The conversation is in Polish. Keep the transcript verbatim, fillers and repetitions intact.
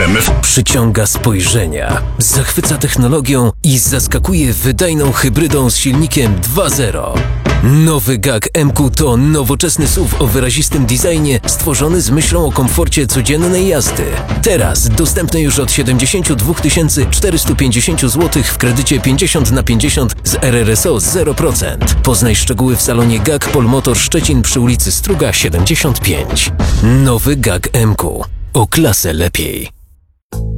M. Przyciąga spojrzenia, zachwyca technologią i zaskakuje wydajną hybrydą z silnikiem dwa zero. Nowy G A G M Q to nowoczesny S U V o wyrazistym designie stworzony z myślą o komforcie codziennej jazdy. Teraz dostępny już od siedemdziesiąt dwa tysiące czterysta pięćdziesiąt złotych w kredycie pięćdziesiąt na pięćdziesiąt z R R S O zero procent. Poznaj szczegóły w salonie G A G Polmotor Szczecin przy ulicy Struga siedemdziesiąt pięć. Nowy G A G M Q. O klasę lepiej.